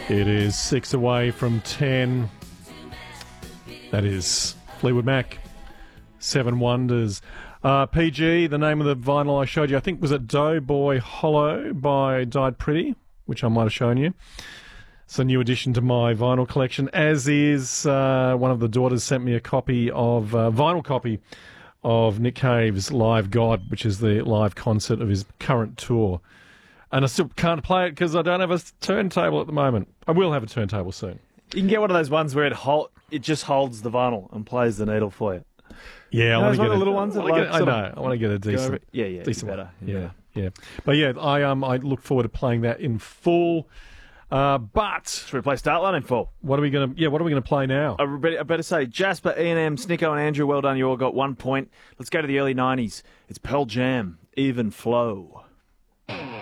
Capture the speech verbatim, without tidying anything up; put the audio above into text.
It is six away from ten. That is Fleetwood Mac. Seven Wonders. Uh, P G, the name of the vinyl I showed you, I think was it Doughboy Hollow by Died Pretty, which I might have shown you. It's a new addition to my vinyl collection, as is uh, one of the daughters sent me a copy of, uh, vinyl copy of Nick Cave's Live God, which is the live concert of his current tour. And I still can't play it because I don't have a turntable at the moment. I will have a turntable soon. You can get one of those ones where it hold, it just holds the vinyl and plays the needle for you. Yeah, I want to get the a, little ones. I, That wanna like get, I know. I want to get a decent. Yeah, yeah, decent better. one. Yeah, Yeah, yeah. But yeah, I um I look forward to playing that in full. Uh, but should we play Start Line in full? What are we gonna? Yeah, what are we gonna play now? I better, I better say, Jasper, Ian M, Snicko, and Andrew. Well done. You all got one point. Let's go to the early nineties. It's Pearl Jam. Even Flow.